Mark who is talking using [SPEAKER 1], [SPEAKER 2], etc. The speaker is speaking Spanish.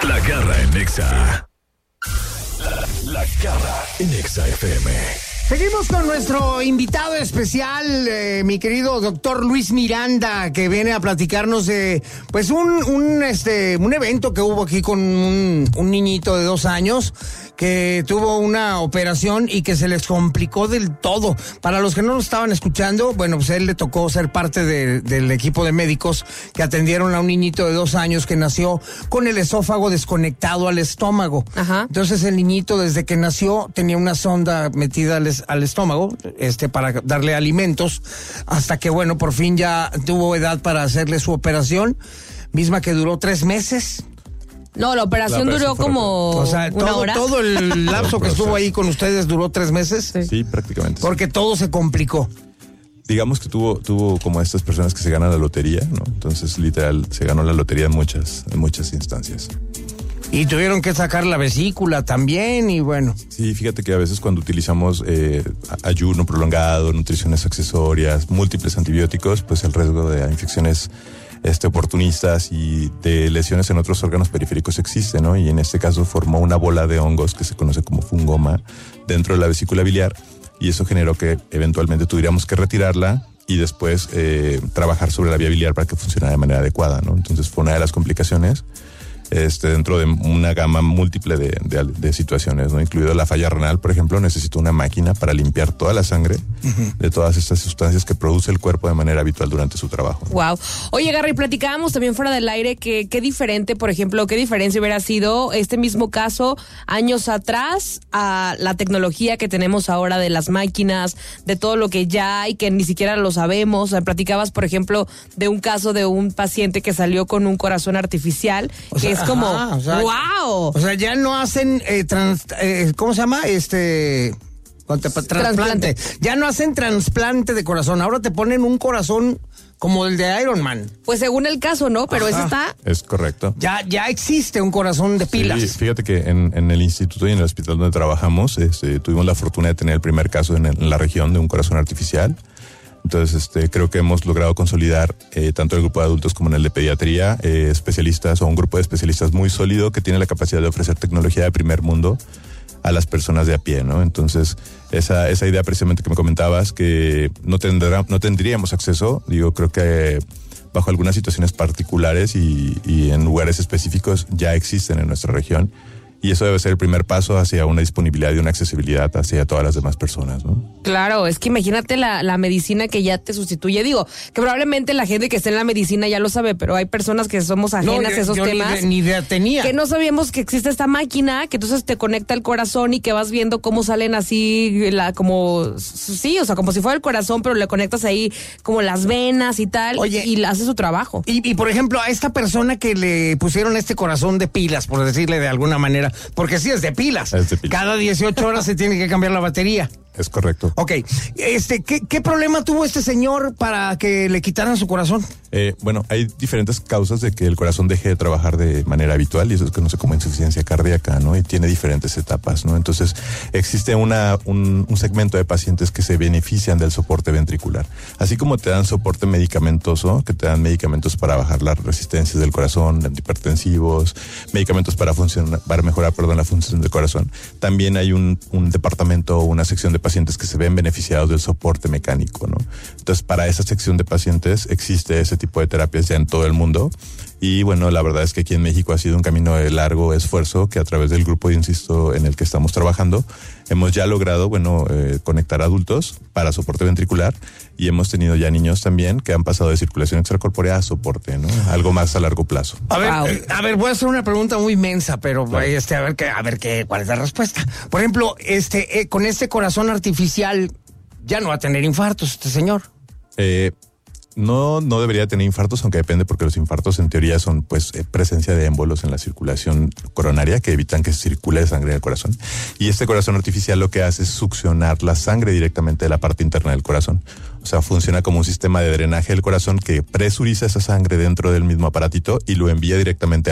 [SPEAKER 1] La Garra en Nexa. La Garra en Nexa FM.
[SPEAKER 2] Seguimos con nuestro invitado especial, mi querido doctor Luis Miranda, que viene a platicarnos de, pues, un evento que hubo aquí con un niñito de 2 años que tuvo una operación y que se les complicó del todo. Para los que no lo estaban escuchando, bueno, pues a él le tocó ser parte del equipo de médicos que atendieron a un niñito de 2 años que nació con el esófago desconectado al estómago.
[SPEAKER 3] Ajá.
[SPEAKER 2] Entonces el niñito desde que nació tenía una sonda metida al estómago, para darle alimentos, hasta que, bueno, por fin ya tuvo edad para hacerle su operación, misma que duró 3 meses.
[SPEAKER 3] No, la operación duró como una hora.
[SPEAKER 2] Todo el lapso que estuvo ahí con ustedes duró 3 meses.
[SPEAKER 4] Sí, prácticamente.
[SPEAKER 2] Porque todo se complicó.
[SPEAKER 4] Digamos que tuvo como estas personas que se ganan la lotería, ¿no? Entonces, literal, se ganó la lotería en muchas instancias.
[SPEAKER 2] Y tuvieron que sacar la vesícula también, y bueno.
[SPEAKER 4] Sí, fíjate que a veces cuando utilizamos ayuno prolongado, nutriciones accesorias, múltiples antibióticos, pues el riesgo de infecciones oportunistas y de lesiones en otros órganos periféricos existe, ¿no? Y en este caso formó una bola de hongos que se conoce como fungoma dentro de la vesícula biliar, y eso generó que eventualmente tuviéramos que retirarla y después trabajar sobre la vía biliar para que funcionara de manera adecuada, ¿no? Entonces fue una de las complicaciones dentro de una gama múltiple de situaciones, ¿no? Incluido la falla renal, por ejemplo, necesito una máquina para limpiar toda la sangre de todas estas sustancias que produce el cuerpo de manera habitual durante su trabajo.
[SPEAKER 3] Wow. Oye, Garry, platicábamos también fuera del aire que qué diferencia hubiera sido este mismo caso años atrás a la tecnología que tenemos ahora de las máquinas, de todo lo que ya hay que ni siquiera lo sabemos. O sea, platicabas, por ejemplo, de un caso de un paciente que salió con un corazón artificial, es como, wow.
[SPEAKER 2] O sea, ya no hacen, ¿cómo se llama? Trasplante. Ya no hacen trasplante de corazón. Ahora te ponen un corazón como el de Iron Man.
[SPEAKER 3] Pues según el caso, ¿no? Pero ese está...
[SPEAKER 4] Es correcto.
[SPEAKER 2] Ya existe un corazón de pilas.
[SPEAKER 4] Sí, fíjate que en el instituto y en el hospital donde trabajamos, tuvimos la fortuna de tener el primer caso en la región de un corazón artificial. Entonces, creo que hemos logrado consolidar tanto el grupo de adultos como en el de pediatría, especialistas o un grupo de especialistas muy sólido que tiene la capacidad de ofrecer tecnología de primer mundo a las personas de a pie, ¿no? Entonces, esa idea precisamente que me comentabas, que no tendríamos acceso, creo que bajo algunas situaciones particulares y en lugares específicos ya existen en nuestra región. Y eso debe ser el primer paso hacia una disponibilidad y una accesibilidad hacia todas las demás personas, ¿no?
[SPEAKER 3] Claro, es que imagínate la medicina que ya te sustituye. Digo, que probablemente la gente que está en la medicina ya lo sabe, pero hay personas que somos ajenas a esos temas.
[SPEAKER 2] Ni idea tenía.
[SPEAKER 3] Que no sabíamos que existe esta máquina, que entonces te conecta el corazón y que vas viendo cómo salen así, como si fuera el corazón, pero le conectas ahí como las venas y tal.
[SPEAKER 2] Oye,
[SPEAKER 3] y hace su trabajo.
[SPEAKER 2] Y por ejemplo, a esta persona que le pusieron este corazón de pilas, por decirle de alguna manera, porque sí es de pilas. Cada 18 horas se tiene que cambiar la batería.
[SPEAKER 4] Es correcto.
[SPEAKER 2] Ok. ¿Qué problema tuvo este señor para que le quitaran su corazón?
[SPEAKER 4] Bueno, hay diferentes causas de que el corazón deje de trabajar de manera habitual, y eso se conoce como insuficiencia cardíaca, ¿no? Y tiene diferentes etapas, ¿no? Entonces, existe un segmento de pacientes que se benefician del soporte ventricular. Así como te dan soporte medicamentoso, que te dan medicamentos para bajar las resistencias del corazón, antihipertensivos, medicamentos para mejorar la función del corazón. También hay un departamento o una sección de pacientes que se ven beneficiados del soporte mecánico, ¿no? Entonces, para esa sección de pacientes existe ese tipo de terapias ya en todo el mundo. Y bueno, la verdad es que aquí en México ha sido un camino de largo esfuerzo que a través del grupo, insisto, en el que estamos trabajando, hemos ya logrado, conectar adultos para soporte ventricular, y hemos tenido ya niños también que han pasado de circulación extracorpórea a soporte, ¿no? Algo más a largo plazo.
[SPEAKER 2] A ver, voy a hacer una pregunta muy mensa, pero claro. a ver cuál es la respuesta. Por ejemplo, con este corazón artificial ya no va a tener infartos este señor.
[SPEAKER 4] No debería tener infartos, aunque depende, porque los infartos en teoría son presencia de émbolos en la circulación coronaria que evitan que circule sangre al corazón. Y este corazón artificial lo que hace es succionar la sangre directamente de la parte interna del corazón. O sea, funciona como un sistema de drenaje del corazón que presuriza esa sangre dentro del mismo aparatito y lo envía directamente